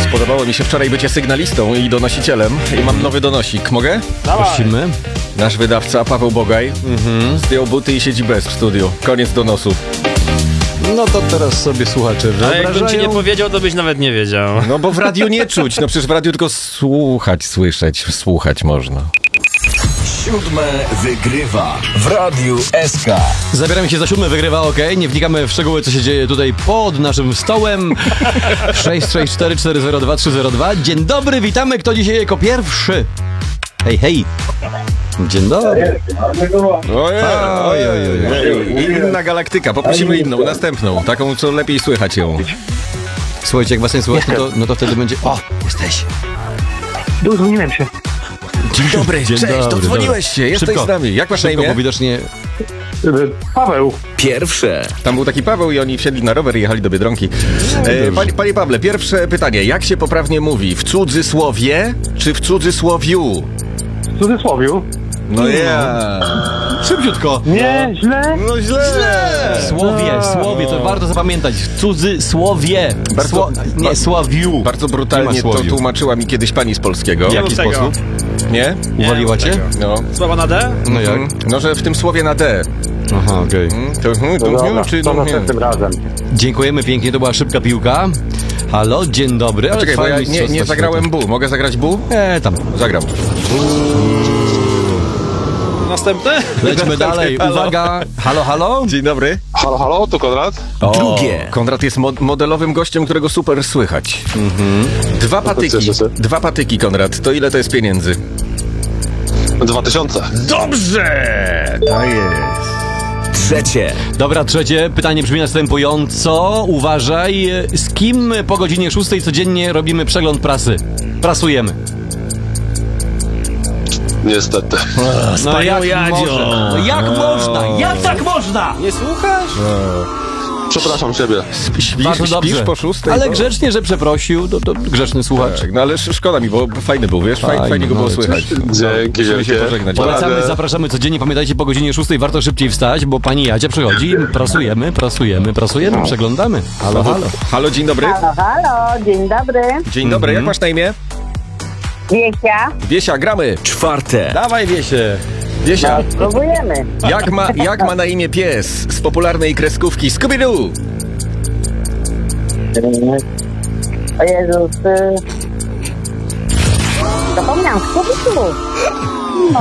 Spodobało mi się wczoraj bycie sygnalistą i donosicielem i mam nowy donosik. Mogę? Prosimy. Nasz wydawca Paweł Bogaj zdjął buty i siedzi bez w studiu. Koniec donosu. No to teraz sobie słuchacze A jakbym ci nie wyobrażają. powiedział, to byś nawet nie wiedział. No bo w radiu nie czuć. No przecież w radiu tylko słuchać można. 7 wygrywa w Radiu SK. Zabieramy się za 7, wygrywa OK. Nie wnikamy w szczegóły, co się dzieje tutaj pod naszym stołem. 664402302. Dzień dobry, witamy. Kto dzisiaj jako pierwszy? Hej, hej. Dzień dobry. Ojej. Inna galaktyka. Poprosimy inną, następną. Taką, co lepiej słychać ją. Słuchajcie, jak was nie słychać, no to wtedy będzie... O, jesteś. Dodzwoniłem się. Dzień dobry, Dzień cześć, dobry, dodzwoniłeś się, jesteś Szybko. z nami. Jak masz na Szybko, imię? bo widocznie... Paweł. Pierwsze. Tam był taki Paweł i oni wsiedli na rower i jechali do Biedronki. Panie Pawle, pierwsze pytanie. Jak się poprawnie mówi? W cudzysłowie czy w cudzysłowiu? W cudzysłowiu. No ja. Szybciutko. Nie, źle. No źle. Słowie, to warto zapamiętać. W cudzysłowie. Nie, słowiu. Bardzo Nie brutalnie ma to słowiu. tłumaczyła mi kiedyś pani z polskiego. W jaki tego. sposób? Nie? Uwaliła cię? No. Słowa na D? No jak? No, że w tym słowie na D. Aha, okej. To następnym razem. Dziękujemy pięknie, to była szybka piłka. Halo, dzień dobry. Ale Czekaj, bo trwają ja mistrzostwa nie zagrałem bu. Mogę zagrać bu? świata. Tam. Zagram. Następny? Lećmy dalej. Uwaga. Halo, halo. Dzień dobry. Halo, halo, tu Konrad. Drugie. Konrad jest modelowym gościem, którego super słychać. Dwa patyki, Konrad. To ile to jest pieniędzy? 2000. Dobrze! To jest. Trzecie. Dobra, trzecie pytanie brzmi następująco. Uważaj, z kim po godzinie 6 codziennie robimy przegląd prasy? Prasujemy. Niestety. No jak Jadzią. można? No jak można? Jak tak można? Nie słuchasz? Przepraszam ciebie. Bardzo dobrze. Śpisz po 6? Ale grzecznie, że przeprosił, to grzeczny słuchacz. Tak, no ale szkoda mi, bo fajny był, wiesz? Fajnie go było ale słychać. Dzięki Musimy się wielkie. pożegnać. Polecamy, zapraszamy codziennie. Pamiętajcie, po godzinie 6 warto szybciej wstać, bo pani Jadzia przychodzi. Prasujemy, przeglądamy. Halo, halo. Halo, dzień dobry. Halo, dzień dobry. Dzień dobry, jak masz na imię? Wiesia, Wiesia, gramy. Czwarte. Dawaj, Wiesie. Wiesia, próbujemy. jak ma na imię pies z popularnej kreskówki Scooby-Doo? O Jezus. Zapomniałam, kto by tu?